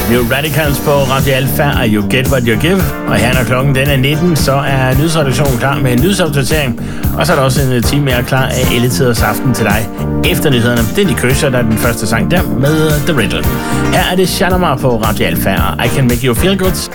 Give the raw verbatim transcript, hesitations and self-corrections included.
New Radicals på Radio Alpha og You Get What You Give. Og her når klokken den er nitten, så er nyhedsredaktionen klar med en nyhedsopdatering. Og så er der også en time mere klar af Elle Tiders Aften til dig efter nyhederne. Det er de køser, der er den første sang der med The Riddle. Her er det Shalimar på Radio Alpha og I Can Make You Feel Good.